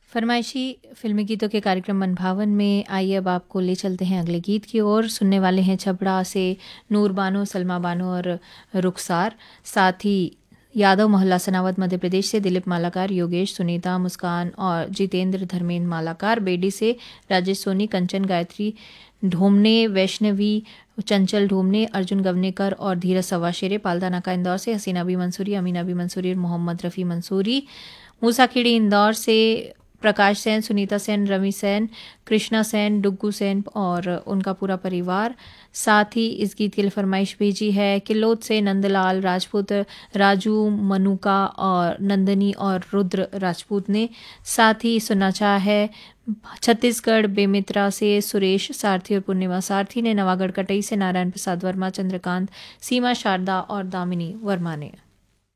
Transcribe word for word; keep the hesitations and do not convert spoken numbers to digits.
फरमाइशी फिल्मी गीतों के कार्यक्रम मनभावन में आइए अब आपको ले चलते हैं अगले गीत की ओर। सुनने वाले हैं छबड़ा से नूर बानो, सलमा बानो और रुखसार, साथ ही यादव मोहल्ला सनावद मध्य प्रदेश से दिलीप मालाकार, योगेश, सुनीता, मुस्कान और जितेंद्र धर्मेंद्र मालाकार, बेडी से राजेश सोनी, कंचन, गायत्री ढोमने, वैष्णवी चंचल ढोमने, अर्जुन गवनेकर और धीरज सवाशेरे, पाल्दा नाका इंदौर से हसीना बी मंसूरी, अमीना बी मंसूरी और मोहम्मद रफ़ी मंसूरी, मूसाखेड़ी इंदौर से प्रकाश सेन, सुनीता सेन, रवि सेन, कृष्णा सेन, डुग्गू सेन और उनका पूरा परिवार। साथ ही इस गीत के लिए फरमाइश भेजी है किलोद से नंदलाल राजपूत, राजू मनुका और नंदनी और रुद्र राजपूत ने। साथ ही सुनना चाहा है छत्तीसगढ़ बेमित्रा से सुरेश सारथी और पूर्णिमा सारथी ने। नवागढ़ कटई से नारायण प्रसाद वर्मा, चंद्रकांत, सीमा शारदा और दामिनी वर्मा ने।